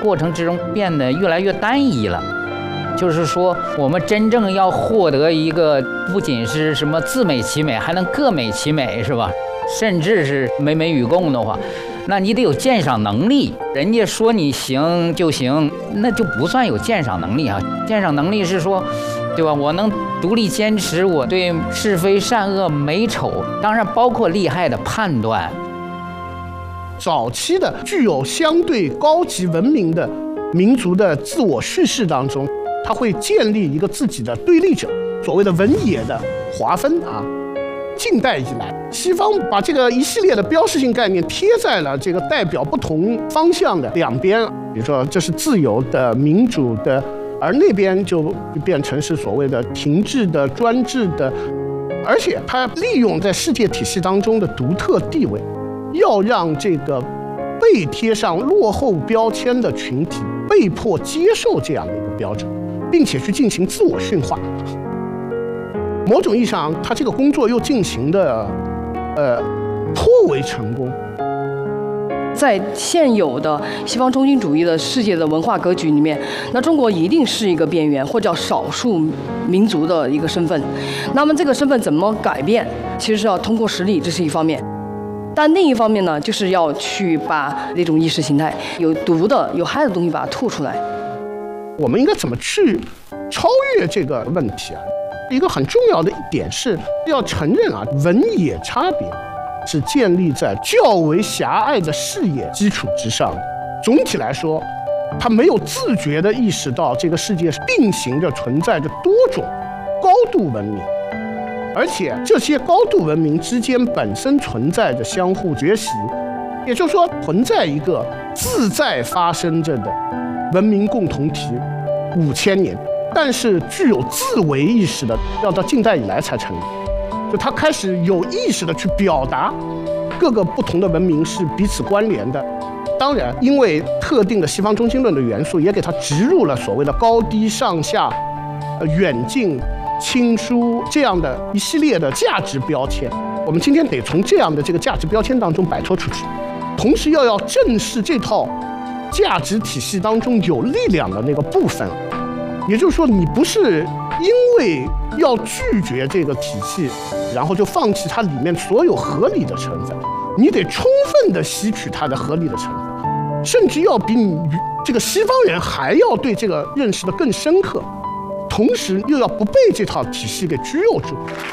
过程之中变得越来越单一了。就是说，我们真正要获得一个不仅是什么自美其美，还能各美其美，是吧？甚至是美美与共的话，那你得有鉴赏能力。人家说你行就行，那就不算有鉴赏能力啊。鉴赏能力是说，对吧？我能独立坚持我对是非善恶美丑，当然包括利害的判断。 早期的具有相对高级文明的民族的自我叙事当中，他会建立一个自己的对立者，所谓的文野的划分啊。近代以来，西方把这个一系列的标识性概念贴在了这个代表不同方向的两边，比如说这是自由的、民主的，而那边就变成是所谓的停滞的、专制的，而且它利用在世界体系当中的独特地位，要让这个被贴上落后标签的群体被迫接受这样的一个标准，并且去进行自我驯化。某种意义上，他这个工作又进行的颇为成功。 在现有的西方中心主义的世界的文化格局里面，那中国一定是一个边缘或者叫少数民族的一个身份。那么这个身份怎么改变，其实是要通过实力，这是一方面。但另一方面呢，就是要去把这种意识形态有毒的、有害的东西把它吐出来。 我们应该怎么去超越这个问题啊？一个很重要的一点是要承认啊，文野差别是建立在较为狭隘的视野基础之上的。总体来说，他没有自觉地意识到这个世界并行着存在着多种高度文明，而且这些高度文明之间本身存在着相互学习，也就是说，存在一个自在发生着的文明共同体5000年。但是具有自为意识的，要到近代以来才成立。就他开始有意识的去表达各个不同的文明是彼此关联的。当然，因为特定的西方中心论的元素，也给他植入了所谓的高低上下、远近、亲疏这样的一系列的价值标签。我们今天得从这样的这个价值标签当中摆脱出去，同时要正视这套价值体系当中有力量的那个部分。也就是说，你不是因为要拒绝这个体系，然后就放弃它里面所有合理的成分，你得充分的吸取它的合理的成分，甚至要比你这个西方人还要对这个认识的更深刻，同时又要不被这套体系给拘诱住。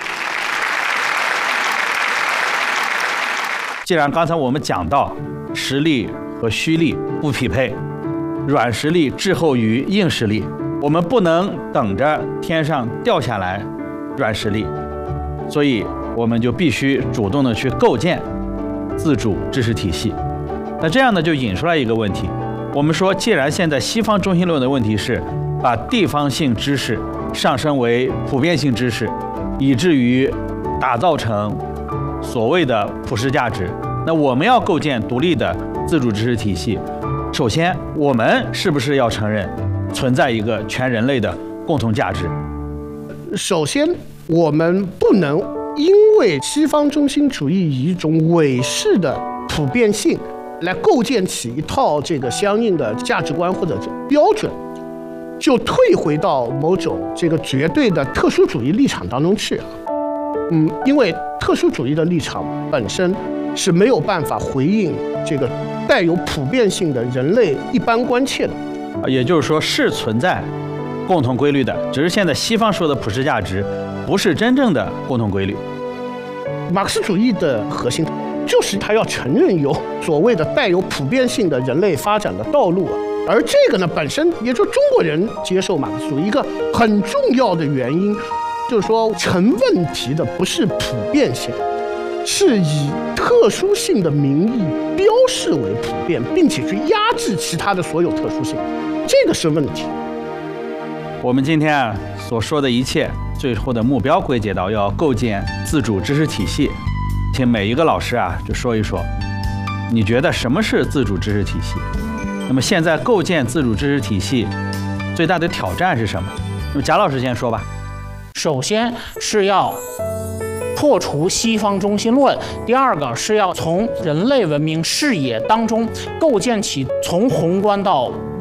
既然刚才我们讲到实力和虚力不匹配，软实力滞后于硬实力，我们不能等着天上掉下来软实力，所以我们就必须主动的去构建自主知识体系。那这样呢，就引出来一个问题，我们说，既然现在西方中心论的问题是把地方性知识上升为普遍性知识，以至于打造成所谓的普世价值，那我们要构建独立的自主知识体系，首先我们是不是要承认存在一个全人类的共同价值？ 首先，我们不能因为西方中心主义以一种伪式的普遍性来构建起一套这个相应的价值观或者标准，就退回到某种这个绝对的特殊主义立场当中去。因为特殊主义的立场本身是没有办法回应这个带有普遍性的人类一般关切的。 也就是说，是存在共同规律的，只是现在西方说的普世价值不是真正的共同规律。 马克思主义的核心就是他要承认有所谓的带有普遍性的人类发展的道路，而这个呢，本身也就中国人接受马克思主义一个很重要的原因，就是说成问题的不是普遍性，是以特殊性的名义标示为普遍，并且去压制其他的所有特殊性，这个是问题。 我们今天所说的一切，最后的目标归结到要构建自主知识体系。请每一个老师就说一说，你觉得什么是自主知识体系？那么现在构建自主知识体系最大的挑战是什么？那么贾老师先说吧。 首先是要破除西方中心论，第二个是要从人类文明视野当中构建起从宏观到